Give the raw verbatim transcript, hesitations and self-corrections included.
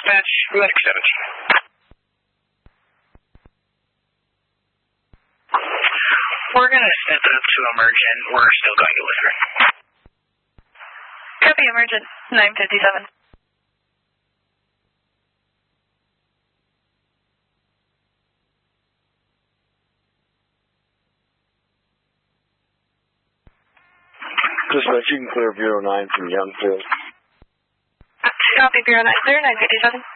Dispatch, Medic seventeen. We're going to step it up to emergent. We're still going to Lutheran. Copy, emergent, nine fifty-seven. Dispatch, you can clear Bureau nine from Youngfield. Copy, Bureau nine, clear, nine fifty-seven.